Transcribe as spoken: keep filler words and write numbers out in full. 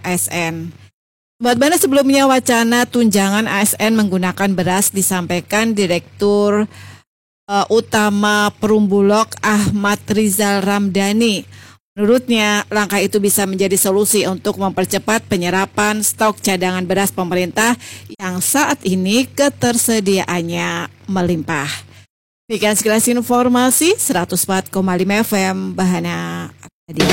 A S N. Sobat Bana, sebelumnya wacana tunjangan A S N menggunakan beras disampaikan Direktur uh, Utama Perumbulok Ahmad Rizal Ramdhani. Menurutnya, langkah itu bisa menjadi solusi untuk mempercepat penyerapan stok cadangan beras pemerintah yang saat ini ketersediaannya melimpah. Demikian sekilas informasi seratus empat koma lima F M Bahana.